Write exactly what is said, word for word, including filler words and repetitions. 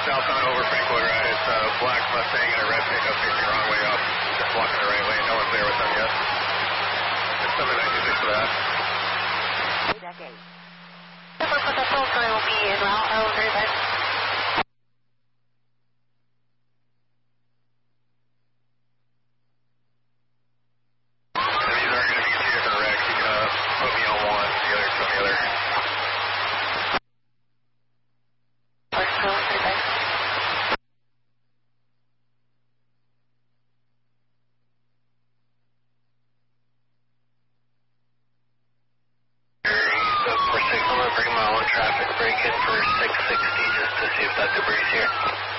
southbound over Frankfurt, right? It's a black Mustang and a red pickup facing the wrong way up. Just walking the right way. No one's there with them yet. It's seven nine two six for that. Decade. Number for the filter will be in route. Oh, very bad. These are going to be two different wrecks. You can uh, put me on one, the other on the other. Let's go, very bad. four six, I'm going to bring my own traffic break in for six sixty just to see if that debris is here.